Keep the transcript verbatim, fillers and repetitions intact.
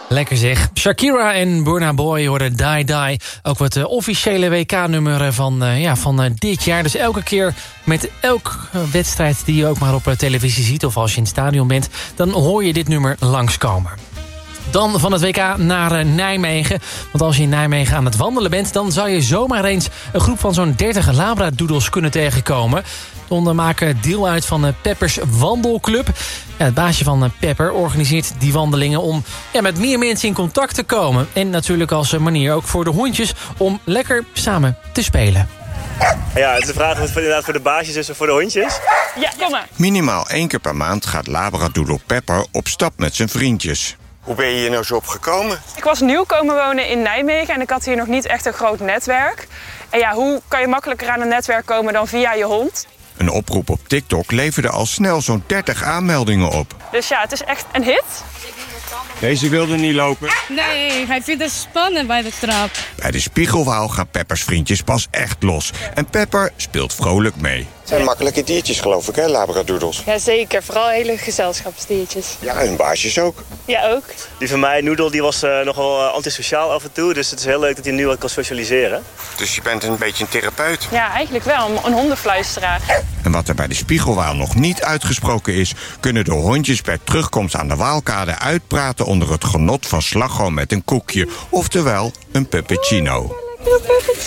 Lekker zeg. Shakira en Burna Boy hoorden Die Die. Ook het uh, officiële W K-nummer van, uh, ja, van uh, dit jaar. Dus elke keer met elke uh, wedstrijd die je ook maar op uh, televisie ziet... of als je in het stadion bent, dan hoor je dit nummer langskomen. Dan van het W K naar uh, Nijmegen. Want als je in Nijmegen aan het wandelen bent... dan zou je zomaar eens een groep van zo'n dertig labradoodles kunnen tegenkomen. De honden maken deel uit van uh, Peppers Wandelclub. Ja, het baasje van uh, Pepper organiseert die wandelingen... om ja, met meer mensen in contact te komen. En natuurlijk als uh, manier ook voor de hondjes... om lekker samen te spelen. Ja, het is de vraag of het inderdaad voor de baasjes is of voor de hondjes. Ja, kom maar. Minimaal één keer per maand gaat labradoodle Pepper op stap met zijn vriendjes. Hoe ben je hier nou zo op gekomen? Ik was nieuw komen wonen in Nijmegen en ik had hier nog niet echt een groot netwerk. En ja, hoe kan je makkelijker aan een netwerk komen dan via je hond? Een oproep op TikTok leverde al snel zo'n dertig aanmeldingen op. Dus ja, het is echt een hit. Deze wilde niet lopen. Nee, hij vindt het spannend bij de trap. Bij de spiegelwaal gaan Peppers vriendjes pas echt los. En Pepper speelt vrolijk mee. Het zijn makkelijke diertjes, geloof ik, hè, labradoodles? Jazeker, vooral hele gezelschapsdiertjes. Ja, en baasjes ook. Ja, ook. Die van mij, Noodle, die was uh, nogal uh, antisociaal af en toe. Dus het is heel leuk dat hij nu wat kan socialiseren. Dus je bent een beetje een therapeut? Ja, eigenlijk wel. Een hondenfluisteraar. En wat er bij de spiegelwaal nog niet uitgesproken is... kunnen de hondjes bij terugkomst aan de Waalkade uitpraten... onder het genot van slagroom met een koekje. Oftewel, een puppuccino.